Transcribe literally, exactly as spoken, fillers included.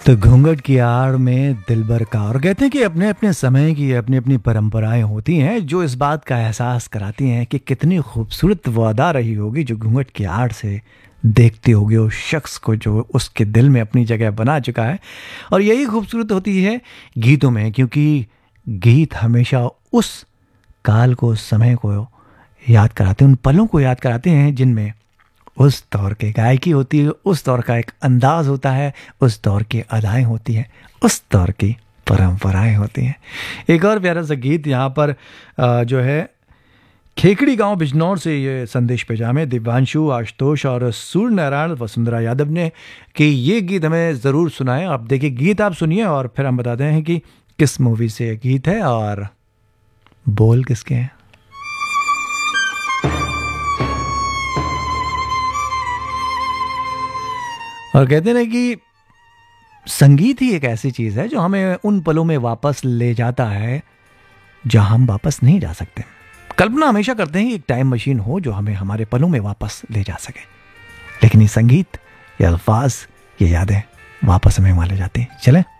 तो घूंघट की आड़ में दिलबर का, और कहते हैं कि अपने अपने समय की अपनी अपनी परंपराएं होती हैं जो इस बात का एहसास कराती हैं कि कितनी खूबसूरत वो अदा रही होगी जो घूंघट की आड़ से देखते होगे उस शख्स को जो उसके दिल में अपनी जगह बना चुका है। और यही खूबसूरत होती है गीतों में, क्योंकि गीत हमेशा उस काल को, उस समय को याद कराते हैं, उन पलों को याद कराते हैं जिनमें उस दौर की गायकी होती है, उस दौर का एक अंदाज होता है, उस दौर की अदाएं होती हैं, उस दौर की परंपराएं होती हैं। एक और प्यारा सा गीत यहाँ पर अ, जो है खेकड़ी गांव बिजनौर से ये संदेश भेजा हमें दिव्यांशु, आशुतोष और सूर्य नारायण वसुंधरा यादव ने कि ये गीत हमें ज़रूर सुनाएं। आप देखिए, गीत आप सुनिए और फिर हम बताते हैं कि किस मूवी से ये गीत है और बोल किसके हैं। और कहते हैं ना कि संगीत ही एक ऐसी चीज़ है जो हमें उन पलों में वापस ले जाता है जहां हम वापस नहीं जा सकते। कल्पना हमेशा करते हैं कि एक टाइम मशीन हो जो हमें हमारे पलों में वापस ले जा सके, लेकिन ये संगीत, ये अल्फाज, ये यादें वापस हमें वहां ले जाते हैं। चलें।